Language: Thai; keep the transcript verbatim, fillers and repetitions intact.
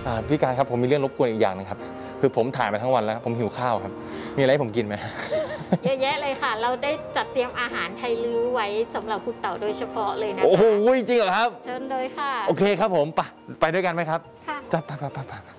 พี่การครับผมมีเรื่องรบกวนอีกอย่างนึงครับคือผมถ่ายมาทั้งวันแล้วผมหิวข้าวครับมีอะไรให้ผมกินไหมเยอะแยะเลยค่ะเราได้จัดเตรียมอาหารไทยลื้อไว้สำหรับคุณเต๋าโดยเฉพาะเลยนะคะโอ้โหจริงเหรอครับเชิญเลยค่ะโอเคครับผมไปไปด้วยกันไหมครับค่ะจัดไปไปไป